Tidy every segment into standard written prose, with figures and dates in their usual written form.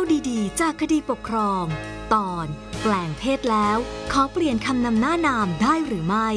ดีๆจากคดีปกครองตอนแปลงเพศแล้วขอเปลี่ยนคำนำหน้านามได้หรือไม่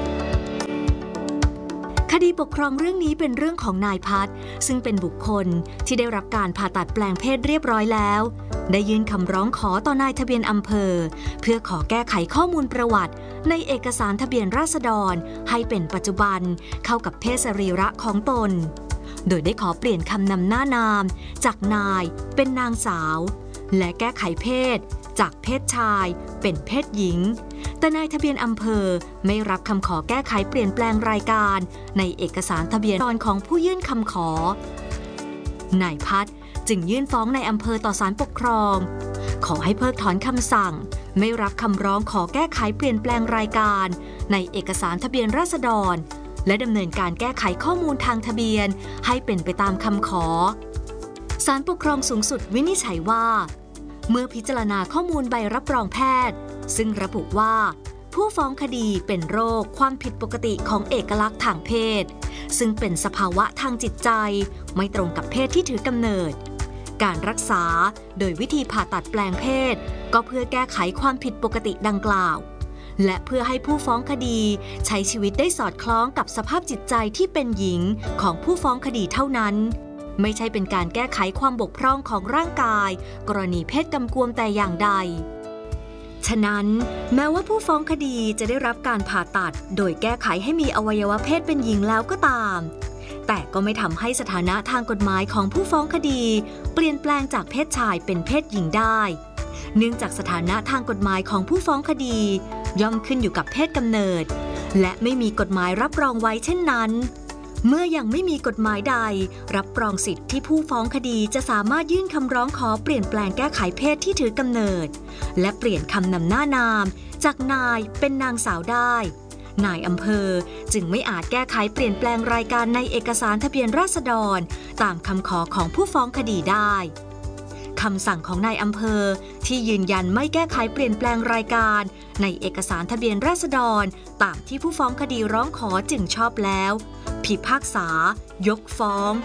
คดีปกครองเรื่องนี้เป็นเรื่องของนายพัฒน์ซึ่งเป็นบุคคลที่ได้รับการผ่าตัดแปลงเพศเรียบร้อยแล้วได้ยื่นคำร้องขอต่อนายทะเบียนอำเภอเพื่อขอแก้ไขข้อมูลประวัติในเอกสารทะเบียนราษฎรให้เป็นปัจจุบันเข้ากับเพศสรีระของตนโดยได้ขอเปลี่ยนคำนำหน้านามจากนายเป็นนางสาวและแก้ไขเพศจากเพศชายเป็นเพศหญิงแต่นายทะเบียนอำเภอไม่รับคำขอแก้ไขเปลี่ยนแปลงรายการในเอกสารทะเบียนของผู้ยื่นคำขอนายพัฒน์จึงยื่นฟ้องนายอำเภอต่อศาลปกครองขอให้เพิกถอนคำสั่งไม่รับคำร้องขอแก้ไขเปลี่ยนแปลงรายการในเอกสารทะเบียนราษฎรและดำเนินการแก้ไขข้อมูลทางทะเบียนให้เป็นไปตามคำขอศาลปกครองสูงสุดวินิจฉัยว่าเมื่อพิจารณาข้อมูลใบรับรองแพทย์ซึ่งระบุว่าผู้ฟ้องคดีเป็นโรคความผิดปกติของเอกลักษณ์ทางเพศซึ่งเป็นสภาวะทางจิตใจไม่ตรงกับเพศที่ถือกำเนิดการรักษาโดยวิธีผ่าตัดแปลงเพศก็เพื่อแก้ไขความผิดปกติดังกล่าวและเพื่อให้ผู้ฟ้องคดีใช้ชีวิตได้สอดคล้องกับสภาพจิตใจที่เป็นหญิงของผู้ฟ้องคดีเท่านั้นไม่ใช่เป็นการแก้ไขความบกพร่องของร่างกายกรณีเพศกำกวมแต่อย่างใดฉะนั้นแม้ว่าผู้ฟ้องคดีจะได้รับการผ่าตัดโดยแก้ไขให้มีอวัยวะเพศเป็นหญิงแล้วก็ตามแต่ก็ไม่ทำให้สถานะทางกฎหมายของผู้ฟ้องคดีเปลี่ยนแปลงจากเพศชายเป็นเพศหญิงได้เนื่องจากสถานะทางกฎหมายของผู้ฟ้องคดีย่อมขึ้นอยู่กับเพศกำเนิดและไม่มีกฎหมายรับรองไว้เช่นนั้นเมื่อยังไม่มีกฎหมายใดรับรองสิทธิ์ที่ผู้ฟ้องคดีจะสามารถยื่นคำร้องขอเปลี่ยนแปลงแก้ไขเพศที่ถือกำเนิดและเปลี่ยนคำนำหน้านามจากนายเป็นนางสาวได้นายอำเภอจึงไม่อาจแก้ไขเปลี่ยนแปลงรายการในเอกสารทะเบียนราษฎรตามคำขอของผู้ฟ้องคดีได้คำสั่งของนายอำเภอที่ยืนยันไม่แก้ไขเปลี่ยนแปลงรายการในเอกสารทะเบียนราษฎรตามที่ผู้ฟ้องคดีร้องขอจึงชอบแล้วพิพากษายกฟ้อง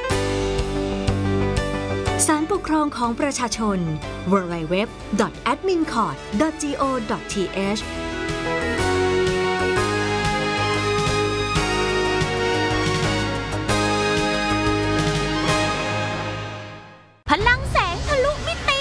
ศาลปกครองของประชาชน www.admincourt.go.th พลังแสงทะลุมิติ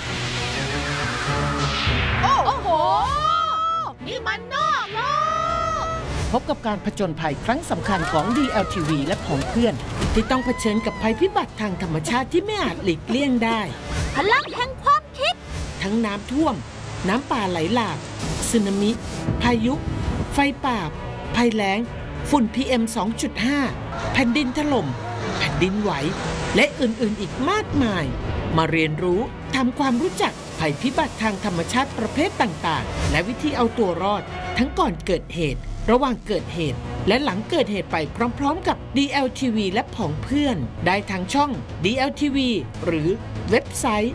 โอ้โหนี่มันนอกโลกพบกับการผจญภัยครั้งสำคัญของ DLTV และผองเพื่อนที่ต้องเผชิญกับภัยพิบัติทางธรรมชาติที่ไม่อาจหลีกเลี่ยงได้พลังแห่งความคิดทั้งน้ำท่วมน้ำป่าไหลหลากสึนามิพายุไฟป่าภัยแล้งฝุ่น PM 2.5 แผ่นดินถล่มแผ่นดินไหวและอื่นๆอีกมากมายมาเรียนรู้ทำความรู้จักภัยพิบัติทางธรรมชาติประเภทต่างๆและวิธีเอาตัวรอดทั้งก่อนเกิดเหตุระหว่างเกิดเหตุและหลังเกิดเหตุไปพร้อมๆกับ DLTV และผองเพื่อนได้ทางช่อง DLTV หรือเว็บไซต์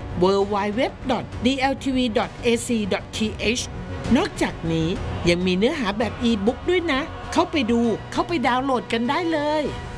www.dltv.ac.th นอกจากนี้ยังมีเนื้อหาแบบอีบุ๊กด้วยนะเข้าไปดูเข้าไปดาวน์โหลดกันได้เลย